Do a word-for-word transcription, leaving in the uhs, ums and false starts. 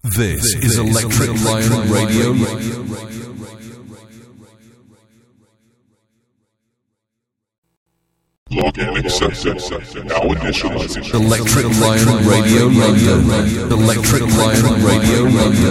This is Electric Lion Radio. Login accepted. Now initializing. Electric Lion Radio London. Electric Lion Radio London.